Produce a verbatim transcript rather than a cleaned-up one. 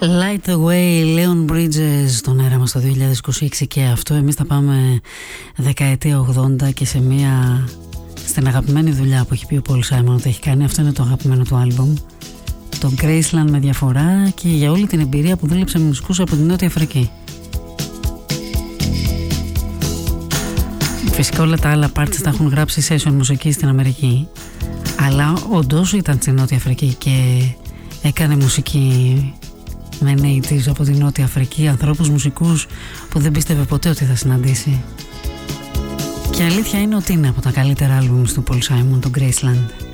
Light the Way, Leon Bridges, στον αέρα μας το δύο χιλιάδες είκοσι έξι. Και αυτό εμείς θα πάμε δεκαετία ογδόντα και σε μια στην αγαπημένη δουλειά που έχει πει ο Paul Simon ότι έχει κάνει. Αυτό είναι το αγαπημένο του άλμπουμ, το Graceland, με διαφορά και για όλη την εμπειρία που δούλεψε με μουσικούς από την Νότια Αφρική. Φυσικά όλα τα άλλα parts τα έχουν γράψει session μουσική στην Αμερική, αλλά όντως ήταν στην Νότια Αφρική και έκανε μουσική με νέιτις από την Νότια Αφρική, ανθρώπους μουσικούς που δεν πίστευε ποτέ ότι θα συναντήσει. Και αλήθεια είναι ότι είναι από τα καλύτερα άλμπουμς του Paul Simon, το Graceland.